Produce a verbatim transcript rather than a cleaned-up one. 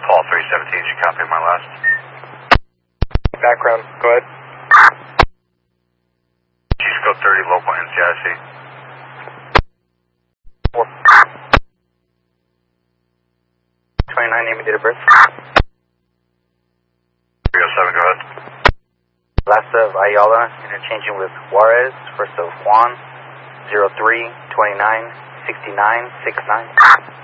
Fall three seventeen, you copy my last? Background, go ahead. Cisco thirty, local N C I C. Four. twenty-nine, name and date of birth. three oh seven, go ahead. Last of Ayala, interchanging with Juarez. First of Juan, zero three, twenty-nine, sixty-nine, sixty-nine.